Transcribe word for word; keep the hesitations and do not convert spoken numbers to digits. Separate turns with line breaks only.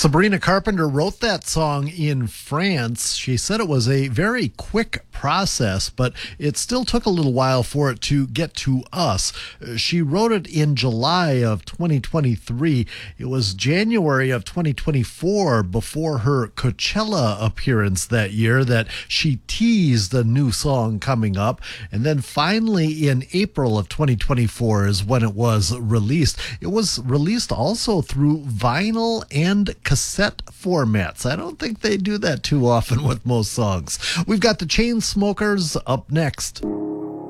Sabrina Carpenter wrote that song in France. She said it was a very quick process, but it still took a little while for it to get to us. She wrote it in July of twenty twenty-three. It was January of twenty twenty-four, before her Coachella appearance that year, that she teased a new song coming up. And then finally in April of twenty twenty-four is when it was released. It was released also through vinyl and cassette formats. I don't think they do that too often with most songs. We've got the Chainsmokers up next.